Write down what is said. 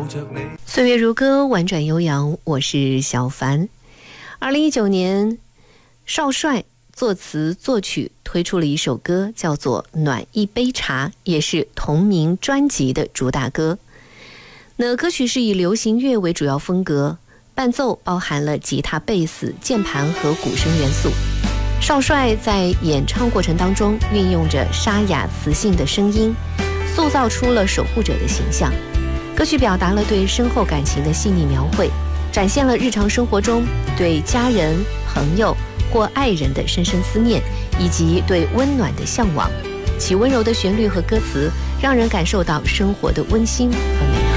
岁月如歌，婉转悠扬，我是小凡。2019年，少帅作词作曲推出了一首歌，叫做《暖一杯茶》，也是同名专辑的主打歌。那歌曲是以流行乐为主要风格，伴奏包含了吉他、贝斯、键盘和鼓声元素。少帅在演唱过程当中运用着沙哑磁性的声音，塑造出了守护者的形象。歌曲表达了对深厚感情的细腻描绘，展现了日常生活中对家人、朋友或爱人的深深思念，以及对温暖的向往。其温柔的旋律和歌词让人感受到生活的温馨和美好。